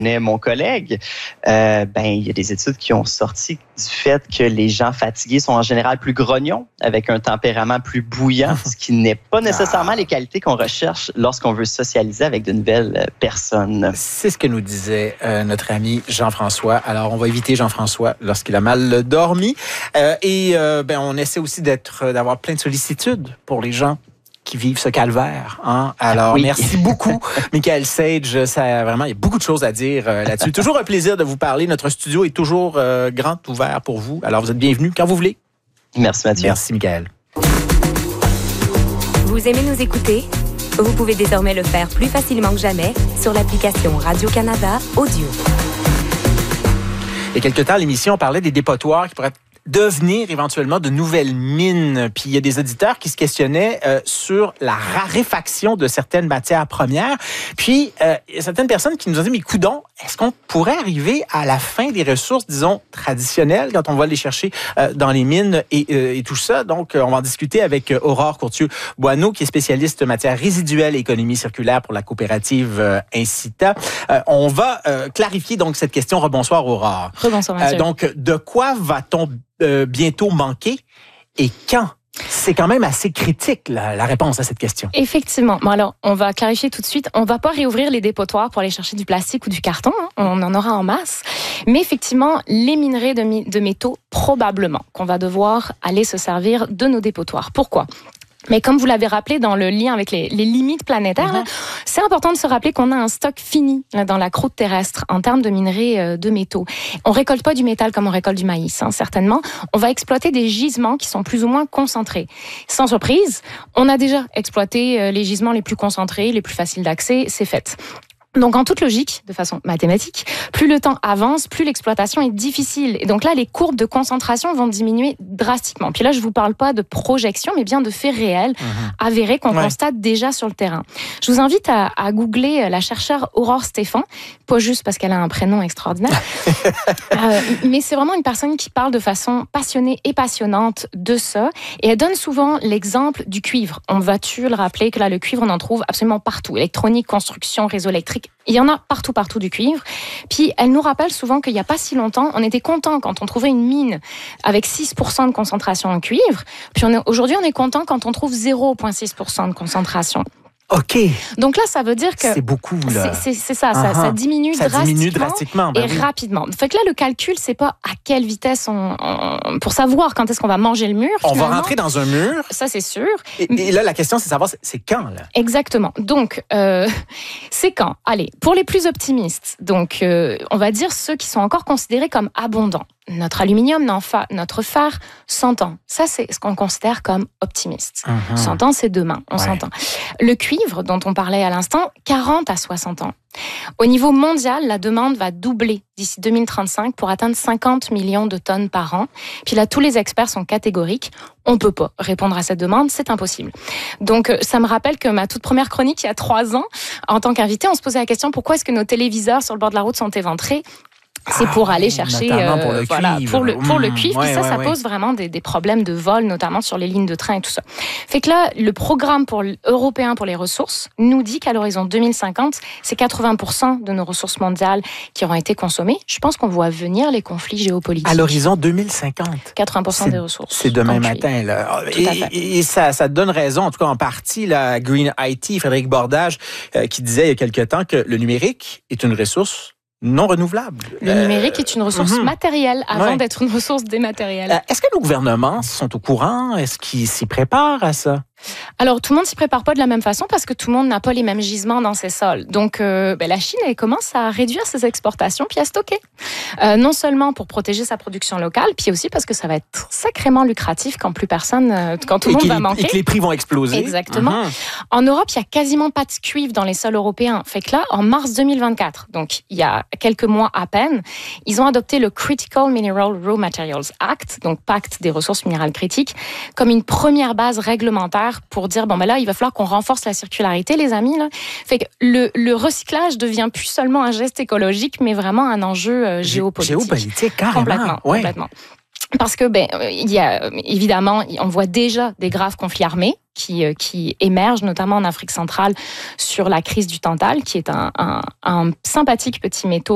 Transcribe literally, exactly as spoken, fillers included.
mon collègue, euh, ben il y a des études qui ont sorti du fait que les gens fatigués sont en général plus grognons, avec un tempérament plus bouillant, ce qui n'est pas nécessairement les qualités qu'on recherche lorsqu'on veut socialiser avec de nouvelles personnes. C'est ce que nous disait euh, notre ami Jean-François. Alors, on va éviter Jean-François lorsqu'il a mal dormi. Euh, et euh, ben, on essaie aussi d'être, d'avoir plein de sollicitudes pour les gens qui vivent ce calvaire. Hein? Alors, oui. Merci beaucoup, Michael Sage. Ça, vraiment, il y a beaucoup de choses à dire euh, là-dessus. Toujours un plaisir de vous parler. Notre studio est toujours euh, grand ouvert pour vous. Alors, vous êtes bienvenus quand vous voulez. Merci, Mathieu. Merci, Michael. Vous aimez nous écouter? Vous pouvez désormais le faire plus facilement que jamais sur l'application Radio-Canada Audio. Il y a quelque temps, à l'émission, on parlait des dépotoirs qui pourraient devenir éventuellement de nouvelles mines. Puis il y a des auditeurs qui se questionnaient euh, sur la raréfaction de certaines matières premières. Puis euh, il y a certaines personnes qui nous ont dit, mais coudonc, est-ce qu'on pourrait arriver à la fin des ressources, disons, traditionnelles, quand on va les chercher euh, dans les mines et, euh, et tout ça? Donc, euh, on va en discuter avec euh, Aurore Courtieu-Boineau, qui est spécialiste matières résiduelles et économie circulaire pour la coopérative euh, Incita. Euh, on va euh, clarifier donc cette question. Rebonsoir, Aurore. Rebonsoir, Mathieu. Euh, donc, de quoi va-t-on Euh, bientôt manquer et quand? C'est quand même assez critique, la, la réponse à cette question. Effectivement. Bon, alors, on va clarifier tout de suite. On ne va pas réouvrir les dépotoirs pour aller chercher du plastique ou du carton. Hein. On en aura en masse. Mais effectivement, les minerais de, mi- de métaux, probablement qu'on va devoir aller se servir de nos dépotoirs. Pourquoi? Mais comme vous l'avez rappelé dans le lien avec les, les limites planétaires, mm-hmm. là, c'est important de se rappeler qu'on a un stock fini là, dans la croûte terrestre en termes de minerais euh, de métaux. On récolte pas du métal comme on récolte du maïs, hein, certainement. On va exploiter des gisements qui sont plus ou moins concentrés. Sans surprise, on a déjà exploité euh, les gisements les plus concentrés, les plus faciles d'accès, c'est fait. Donc, en toute logique, de façon mathématique, plus le temps avance, plus l'exploitation est difficile. Et donc là, les courbes de concentration vont diminuer drastiquement. Puis là, je vous parle pas de projection, mais bien de faits réels, mmh. avérés, qu'on ouais. constate déjà sur le terrain. Je vous invite à, à googler la chercheure Aurore Stéphan, pas juste parce qu'elle a un prénom extraordinaire, euh, mais c'est vraiment une personne qui parle de façon passionnée et passionnante de ça. Et elle donne souvent l'exemple du cuivre. On va-tu le rappeler que là, le cuivre, on en trouve absolument partout. Électronique, construction, réseau électrique. Il y en a partout, partout du cuivre. Puis, elle nous rappelle souvent qu'il n'y a pas si longtemps, on était content quand on trouvait une mine avec six pour cent de concentration en cuivre. Puis, on est, aujourd'hui, on est content quand on trouve zéro virgule six pour cent de concentration. OK. Donc là, ça veut dire que... C'est beaucoup, là. C'est, c'est, c'est ça, uh-huh. ça, ça diminue ça drastiquement. diminue drastiquement. Ben et oui. rapidement. Fait que là, le calcul, c'est pas à quelle vitesse on... on pour savoir quand est-ce qu'on va manger le mur, On va rentrer dans un mur. Ça, c'est sûr. Et, et là, la question, c'est de savoir, c'est, c'est quand, là? Exactement. Donc, euh, c'est quand? Allez, pour les plus optimistes, donc, euh, on va dire ceux qui sont encore considérés comme abondants. Notre aluminium, notre fer, cent ans. Ça, c'est ce qu'on considère comme optimiste. Uh-huh. cent ans, c'est demain, on ouais. s'entend. Le cuivre, dont on parlait à l'instant, quarante à soixante ans. Au niveau mondial, la demande va doubler d'ici deux mille trente-cinq pour atteindre cinquante millions de tonnes par an. Puis là, tous les experts sont catégoriques. On ne peut pas répondre à cette demande, c'est impossible. Donc, ça me rappelle que ma toute première chronique, il y a trois ans, en tant qu'invité, on se posait la question pourquoi est-ce que nos téléviseurs sur le bord de la route sont éventrés? C'est pour ah, aller chercher euh, pour le voilà, cuivre. pour le pour le cuivre. Mmh, puis ouais, ça, ouais, ça ouais. pose vraiment des, des problèmes de vol, notamment sur les lignes de train et tout ça. Fait que là, le programme pour européen pour les ressources nous dit qu'à l'horizon deux mille cinquante, c'est quatre-vingts pour cent de nos ressources mondiales qui auront été consommées. Je pense qu'on voit venir les conflits géopolitiques. À l'horizon deux mille cinquante. quatre-vingts pour cent c'est, des ressources. C'est demain matin, là. Tout et, à fait. et ça, ça donne raison, en tout cas en partie, la Green I T, Frédéric Bordage, euh, qui disait il y a quelque temps que le numérique est une ressource non renouvelable. Le euh, numérique est une ressource mm-hmm. matérielle avant ouais. d'être une ressource dématérielle. Euh, est-ce que nos gouvernements sont au courant? Est-ce qu'ils s'y préparent à ça? Alors, tout le monde s'y prépare pas de la même façon parce que tout le monde n'a pas les mêmes gisements dans ses sols. Donc, euh, ben, la Chine, elle commence à réduire ses exportations puis à stocker. Euh, non seulement pour protéger sa production locale, puis aussi parce que ça va être sacrément lucratif quand plus personne, euh, quand tout le monde va manquer. Et que les prix vont exploser. Exactement. Uh-huh. En Europe, il y a quasiment pas de cuivre dans les sols européens. Fait que là, en mars deux mille vingt-quatre, donc il y a quelques mois à peine, ils ont adopté le Critical Mineral Raw Materials Act, donc Pacte des ressources minérales critiques, comme une première base réglementaire pour dire, bon, ben là, il va falloir qu'on renforce la circularité, les amis. Là. Fait que le, le recyclage devient plus seulement un geste écologique, mais vraiment un enjeu euh, géopolitique. Géopolitique, carrément. Complètement, ouais. complètement. Parce que, ben, il y a, évidemment, on voit déjà des graves conflits armés qui, qui émergent, notamment en Afrique centrale, sur la crise du Tantal, qui est un, un, un sympathique petit métaux